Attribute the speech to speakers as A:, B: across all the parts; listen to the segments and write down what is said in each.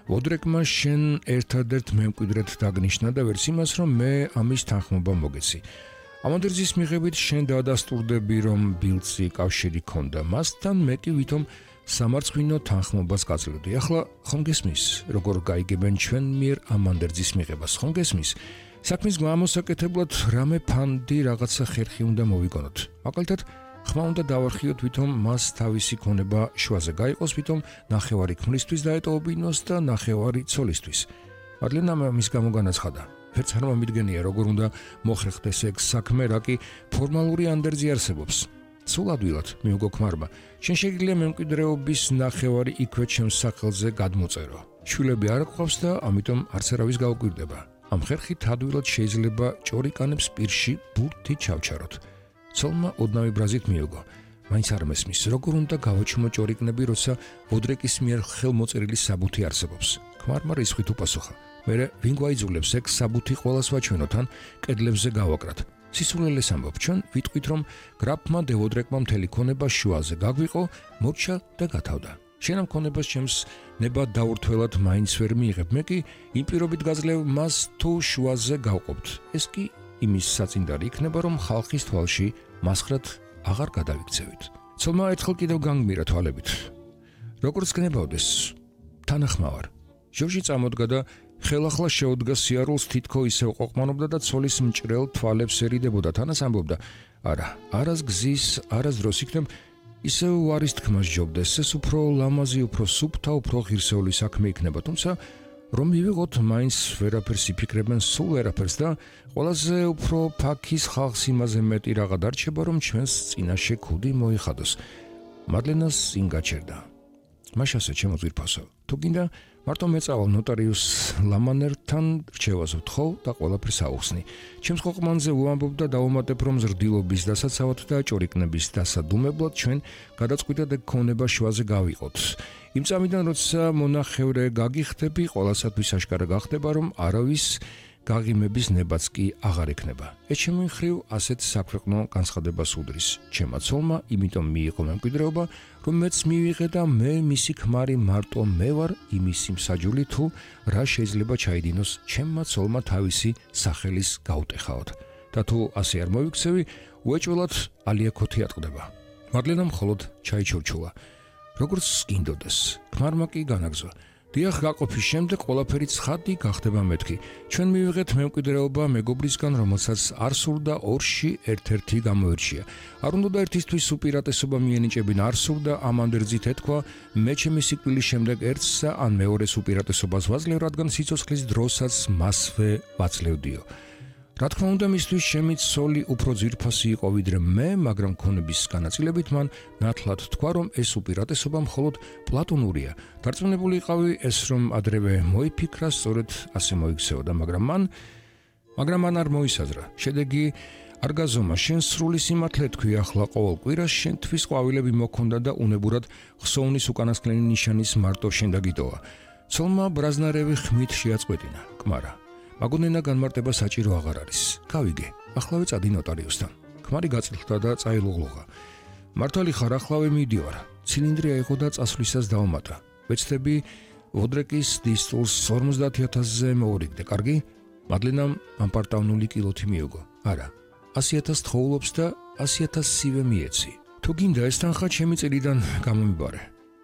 A: ვოდრეკმა შენ ერთადერთ მემკვიდრედ დაგნიშნა და ვერც იმას, რომ მე ამის თანხმობა მოგეცი. ამანდერძის მიღებით შენ დაადასტურდები, რომ ბილწი კავშირი ქონდა მასთან, მე კი ვითომ სამარცხვინო თანხმობას გაძლევდი. ახლა ხომ გესმის, როგორ გაიგებენ ჩვენ მიერ ამანდერძის მიღებას? ხომ გესმის? საქმის გამოსაკეთებლად რამე ფანდი რაღაცა ხერხი უნდა მოვიგონოთ. მაგალითად, ხმა უნდა დავარხიოთ, ვითომ მას თავისი ქონება შუაზე გაიყოს, ვითომ ნახევარი ქმლისთვის დაეტოვებინოს და ნახევარი ცოლისთვის. მადლენამ მის გამო განაცხადა. ვერც არ მომიდგენია, როგორ უნდა მოხერხდეს ეგ საქმე, რა კი ფორმალური ანდერძი არსებობს. სულ ადვილად, მიუგო ქმარმა, შენ შეგიძლია მემკვიდრეობის ნახევარი იქვე ჩემს სახელზე გადმოწერო. შვილები არ გვყავს და ამიტომ არც არავის გაუკვირდება. ამ ხერხით ადვილად შეიძლება ჭორიკანებს პირში ბურთი ჩავჩაროთ. ცოლმა ოდნავი ბრაზით მიუგო. მაინც არ მესმის, როგორ უნდა გავაჩუმო ჭორიკნები, როცა ვოდრეკის მიერ ხელმოწერილი საბუთი არსებობს. ქმარმა რისხვით უპასუხა. მერე ვინ გვაიძულებს ეგ საბუთი ყველას ვაჩვენოთ, ან კედლებზე გავაკრათ. სისულელეს ამბობ, ჩვენ ვიტყვით, რომ გრაფმა დე ვოდრეკმა მთელი ქონება შუაზე გაგვიყო, მორჩა და გათავდა. შენ ამ ქონებას ჩემს ნება დაურთველად მაინც ვერ მიიღებ, მე კი იმ პირობით გაძლევ მას თუ შუაზე გავყოფთ. ეს კი იმის საწინდარი იქნება, რომ ხალხის თვალში მასხრად აღარ გადავიქცევით. ცოლმა ერთხელ კიდევ განგმირა თვალებით. როგორც გნებავდეს, თანახმავარ. ჟორჟი წამოდგა და ხელახლა შეუდგა სიარულს, თითქო ისევ ყოფმანობდა და ცოლის მჭრელ თვალებს ერიდებოდა. თანას ამბობდა, არა, არას გზის, არას დროს იქნებ, ისევ ვარის თქმას ჯობდეს, ეს უფრო ლამაზი, უფრო სუფთა, უფრო ღირსეული საქმე იქნება, თუმცა რომ მივიღოთ, მაინც ვერაფერს იფიქრებენ, სულ ვერაფერს და ყველაზე უფრო ფაქის ხალხს იმაზე მეტი რაღა დარჩება, რომ ჩვენს წინაშე ქუდი მოიხადოს. მადლენას წინ გაჩერდა. მაშასე ჩემო ძვირფასო, თუ გინდა მარტო მეწავალ ნოტარიუს ლამანერთან რჩევას ვთხოვ და ყველაფერს აუხსნი. ჩემს ყოყმანზე უამბობ და დავუმატებ, რომ ზრდილობის დასაცავად და ჭორიკნების დასადუმებლად ჩვენ გადაწყვიტეთ ეგ ქონება შუაზე გავიყოთ. იმ წამიდან, როცა მონახევრე გაგიხდები, ყველასათვის აშკარა გახდება, რომ არავის გაღიმების ნებაც კი აღარ ექნება. ეს ჩემი მხრივ ასეთ საქვეყნო განცხადებას უდრის. ჩემმა ცოლმა იმიტომ მიიღო მემკვიდრეობა, რომ მეც მივიღე და მე მისი ქმარი მარტო მე ვარ იმისი მსაჯული, თუ რა შეიძლება ჩაიდინოს ჩემმა ცოლმა თავისი სახელის გაუტეხავად. და თუ ასე არ მოვიქცევი, უეჭველად ალიაქოთი ატყდება. მადლენა მხოლოდ ჩაიჩურჩულა. როგორც გინდოდეს, ქმარმა კი განაგზა. დიახ, გაყოფის შემდეგ ყველაფერი ცხადი გახდება მეთქი. ჩვენ მივიღეთ მემკვიდრეობა მეგობრისგან, რომელსაც არ სურდა ორში ერთ-ერთი გამოერჩია. არ უნდა ერთისთვის უპირატესობა მიენიჭებინა, არ სურდა ამანდერძით ეთქვა, მე ჩემი სიკვდილის შემდეგ ერთსა ან მეორეს უპირატესობას ვაძლევ, რადგან სიცოცხლის დროსაც მასვე ვაძლევდიო. რა თქმა უნდა, მისთვის ჩემი ცოლი უფრო ძვირფასი იყო ვიდრე მე, მაგრამ ქონების განაწილებით მან ნათლად თქვა, რომ ეს უპირატესობა მხოლოდ პლატონურია. დარწმუნებული იყავი ეს, რომ ადრევე მოიფიქრა, სწორედ ასე მოიქცეოდა, მაგრამ მან არ მოისაზრა. შედეგი არ გაზომა, შენ სრული სიმართლე თქვი, ახლა ყოველ კვირას შენთვის ყვავილები მოქონდა და უნებურად ხსოვნის უკანასკნელი ნიშანის მარტო შენ დაგიტოვა. ცოლმა ბრაზნარევი ხმით შეაწყვეტინა. კმარა, მაგონენა განმარტება საჭირო აღარ არის. გავიგე, ახლავე წადი ნოტარიუსთან. ქმარი გაწილხდა და წაილუღლუღა. მართალი ხარ, ახლავე მიდივარ. ცილინდრი აიღო და წასვლისას დაუმატა. ვეცდები ვოდრეკის დისტულს 50,000-ზე მოურიგდე, კარგი? მადლენამ ამპარტავნული კილოთი მიუგო. არა, 100,000 თხოვლობს და 100,000 სივე მიეცი. თუ გინდა ეს თანხა ჩემი წელიდან გამომიბარე.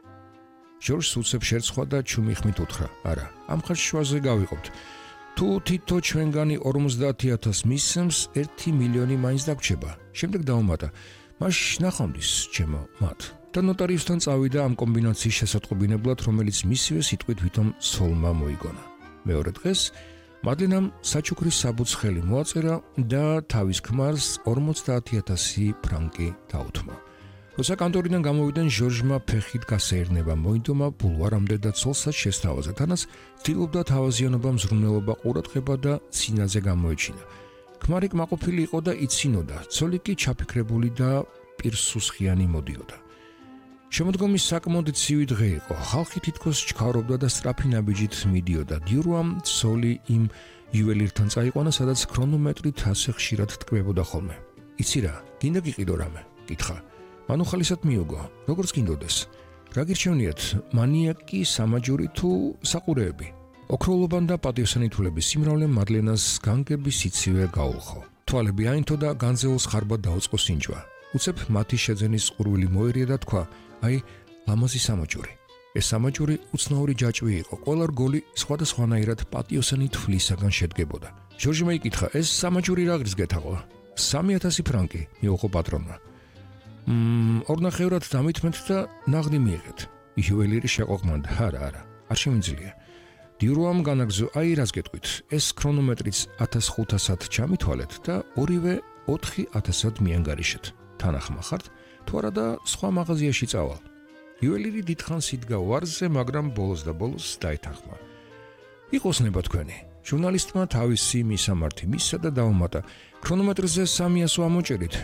A: ჟორჟს უცებ შერცხვა და ჩუმი ხმით უთხრა. არა, ამ ხარჯს შუაზე გავიყობთ. თუ თითო ჩვენგანი 50,000 მისცემს, 1 მილიონი მაინც დაგვრჩება. შემდეგ დაუმატა. მაშ ნახვამდის, ჩემო მათ. და ნოტარიუსთან წავიდა ამ კომბინაციის შესატყობინებლად, რომელიც მისივე სიტყვით ვითომ ცოლმა მოიგონა. მეორე დღეს მადლენამ საჩუქრის საბუთს ხელი მოაწერა და თავის ქმარს 50,000 ფრანკი დაუთმო. როცა კანტორიდან გამოვიდნენ, ჟორჟმა ფეხით გასეირნება მოინდომა ბულვარამდე და ცოლსაც შესთავაზა. თანაც ცდილობდა თავაზიანობა, მზრუნველობა, ყურადღება და ცინაზე გამოეჩინა. ქმარი კმაყოფილი იყო და იცინოდა, ცოლი კი ჩაფიქრებული და პირსუსხიანი მოდიოდა. შემოდგომის საკმაოდ ცივი დღე იყო. ხალხი თითქოს ჩქარობდა და სწრაფი ნაბიჯით მიდიოდა. დიურვამ ცოლი იმ იუველირთან წაიყვანა, სადაც ქრონომეტრით ასე ხშირად ტკბებოდა ხოლმე. იცი რა, გინდა გიყიდო რამე? კითხა. მან უხალისად მიუგო. როგორც გინდოდეს. რა გირჩევნიათ, მანიაკი, სამაჯური თუ საყურეები? ოქროლობან და პატიოსანითულების სიმრავლემ მადლენას განგების სიცივე გაულხო. თვალები აინთო და განძეულს ხარბად დაუწყო სინჯვა. უცებ მათი შეძენის ყურვილი მოერია და თქვა, აი, ლამაზი სამაჯური. ეს სამაჯური უცნაური ჯაჭვი იყო. ყველა რგოლი სხვადასხვანაირად პატიოსანი თვლისაგან შედგებოდა. ჟორჟმა იკითხა, ეს სამაჯური რა ღირს გეთაყვა? 3000 ფრანკი, მიუღო პატრონმა. ორნახევრად დამითმეთ და ნაღდი მიიღეთ. იუველირი შეყოყმანდა, არა, არ შემიძლია. დიურუამ განაგზო, აი რას გეტყვით, ეს ქრონომეტრიც 1500-ად ჩამითვალეთ და ორივე 4000-ად მიანგარიშეთ. თანახმა ხართ, თუ არა და სხვა მაღაზიაში წავალ. იუველირი დიდხანს იდგა ვარზე, მაგრამ ბოლოს დაეთანხმა. იყოს ნება თქვენი. ჟურნალისტმა თავისი მისამართი მისცა და დაუმატა. ქრონომეტრზე 300 ამოჭერით.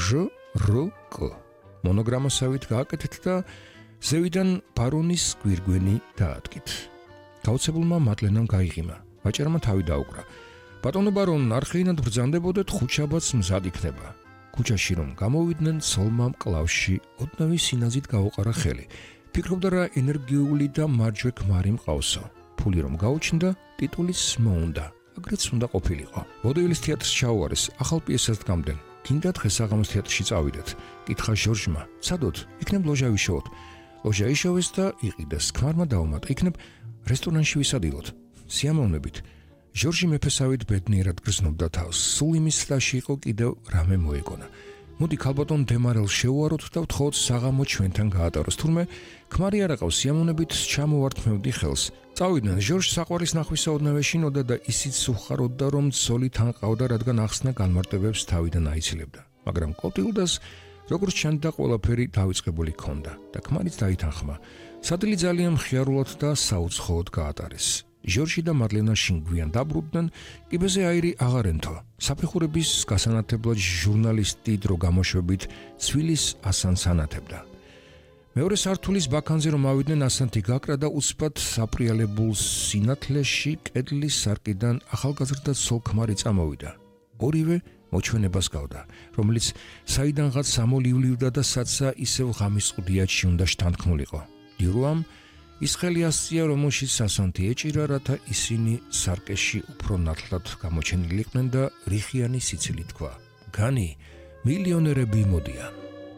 A: ჟ-რ-კ. მონოგრამასავით გააკეთეთ და ზევიდან ბარონის გვირგვინი დაადგით. გაუცებულმა მადლენამ გაიღიმა. ვაჭარმა თავი დაუკრა. ბატონო ბარონ, არხეინად ბრძანდებოდეთ, ხუთშაბათს მზად იქნება. ქუჩაში რომ გამოვიდნენ, ცოლმა მკლავში ოდნავი სინაზით გაუყარა ხელი. ფიქრობდა რა ენერგიული და მარჯვე ქმარი მყავსო. ფული რომ გაუჩნდა, ტიტულიც მოუნდა, აგრეთს უნდა ყოფილიყო. ვოდევილის თეატრს ჩაუარეს, ახალ პიესას დგამდნენ. გინდა დღესაღამოს თეატრში წავიდეთ. კითხა ჟორჟმა, სადოთ? იქნებ ლოჟა ვიშოვოთ. ლოჟა იშოვეს და იყიდეს. ქმარმა დაუმატა, იქნებ რესტორანში ვისადილოთ. სიამოვნებით. ჟორჟი მეფესავით ბედნიერად გრძნობდა თავს. სულ იმის წლაში იყო კიდევ რამე მოეკონა. მოდი ქალბატონ დემარელს შევუაროთ და ვთხოვოთ საღამო ჩვენთან გაატაროს. თურმე ქმარი არ აყავს, სიამოვნებით ჩამოვართმევდი ხელს. წავიდნენ. ჟორჟ საყვარის ნახვისაოდნავ ეშინოდა და ისიც უხაროდა, რომ ცოლი თან ყავდა, რადგან ახსნა განმარტებებს თავიდან აიცილებდა. მაგრამ კოტილდას როგორც ჩანდა, ყველაფერი დავიწყებული ჰქონდა და ქმარიც დაითანხმა. სადილი ძალიან მხიარულად და საუცხოოდ გაატარეს. ჟორჟი და მადლენა შინგვიან დაბრუნდნენ, კიბეზე აირი აღარ ენთო. საფეხურების გასანათებლად ჟურნალისტი დრო გამოშვებით ცვილის ასანს ანათებდა. მეორე სართულის ბაქანზე რომ ავიდნენ, ასანთი გაკრა და უცბად საპრიალებულ სინათლეში კედლის სარკიდან ახალგაზრდა ცოლ ქმარი წამოვიდა. ორივე მოჩვენებას გავდა, რომელიც საიდანღაც ამოლივლივდა და საცა ისევ ღამის ყდიათში უნდა შთანთქმულიყო. დიურუამ ის ხელი ასწია, რომელშიც ასანთი ეჭირა, რათა ისინი სარკეში უფრო ნათლად გამოჩენილიყვნენ და რიხიანი სიცილით თქვა, განი, მილიონერები მოდიან.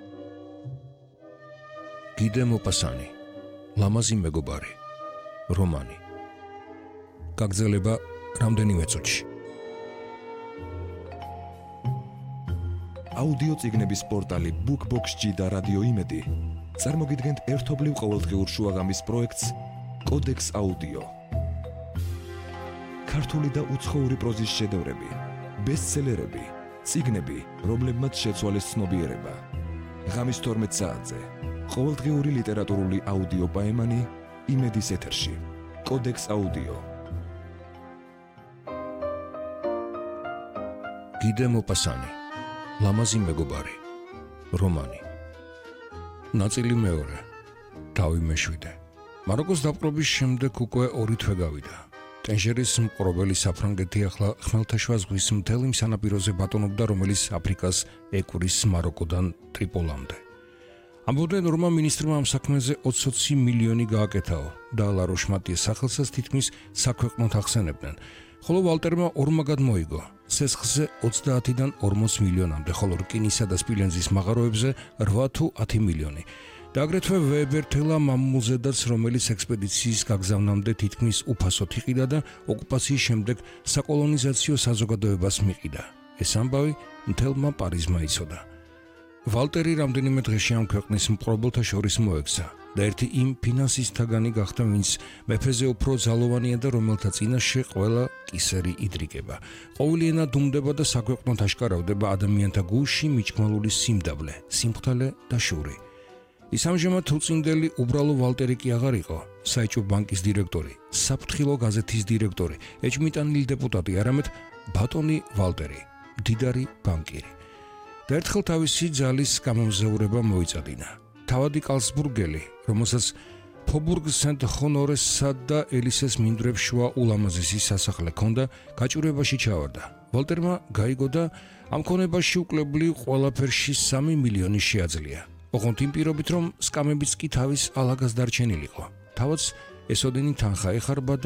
A: გიდე მოპასანი, ლამაზი მეგობარი, რომანი. გაგრძელება რამდენიმე წუთში.
B: აუდიო წიგნების პორტალი BookBox-ში და რადიო იმედი წარმოგიდგენთ ერთობლივ ყოველდღიურ შუაღამის პროექტს კოდექს აუდიო. ქართული და უცხოური პროზის შედევრები, ბესტსელერები, წიგნები, რომლებმაც შეცვალეს ცნობიერება. ღამის 12 საათზე ყოველდღიური ლიტერატურული აუდიო პაემანი იმედის ეთერში. კოდექს აუდიო.
A: გიდე მოპასანი, ლამაზი მეგობარი, რომანი. ნაწილი მეორე. თავი მეშვიდე. მაროკოს დაპყრობის შემდეგ უკვე 2 თვე გავიდა. ტენჟერის მყრობელი საფრანგეთი ახლა ხმელთაშუა ზღვის მთელი სანაპიროზე ბატონობდა, რომელიც აფრიკას ეკვრის მაროკოდან ტრიპოლამდე. ამბობდნენ, რომ მინისტრმა ამ საქმეზე 20 მილიონი გააკეთაო და ლაროშ-მატიეს სახელსაც თითქმის საქვეყნოდ ახსენებდნენ. ხოლო ვალტერმა ორმაგად მოიგო. სესხზე 30-დან 40 მილიონამდე, ხოლო რკინისა და სპილენძის მაღაროებზე 8 თუ 10 მილიონი. და აგრეთვე ვებერთელა მამულზედაც, რომელიც ექსპედიციის გაგზავნამდე თითქმის უფასოდ იყიდა და ოკუპაციის შემდეგ საკოლონიზაციო საზოგადოებას მიყიდა. ეს ამბავი მთელმა პარიზმა იცოდა. ვალტერი რამდენიმე დღეში ამ ქვეყნის მპყრობელთა შორის მოექცა და ერთი იმ ფინანსისტთაგანი გახდა, ვინც მეფეზე უფრო ძალოვანია და რომელთა წინაშე ყველა კისერი იდრიგება. ყოველი ენა დუმდება და საქვეყნოდ აშკარავდება ადამიანთა გულში მიჭმალული სიმდაბლე, სიმხთალე და შური. ის ამჟამად უწინდელი უბრალო ვალტერი კი აღარ იყო, საეჭვო ბანკის დირექტორი, საფრთხილო გაზეთის დირექტორი, ეჭმიტანილი დეპუტატი, არამედ ბატონი ვალტერი, მდიდარი ბანკირი. და ერთხელ თავისი ძალის გამომზეურება მოიწადინა. თავადი კალსბურგელი, რომელსაც ფობურგ სენტ-ჰონორესსა და ელისეს მინდვრებს შუა ულამაზესი სასახლე ჰქონდა, გაჭირვებაში ჩავარდა. ვალტერმა გაიგო და ამ ქონებაში უკლებლივ ყველაფერში 3 მილიონი შეაძლია. ოღონდ იმ პირობით, რომ სკამებიც კი თავის ალაგას დარჩენილიყო. თავაც ესოდენი თანხა ეხარბა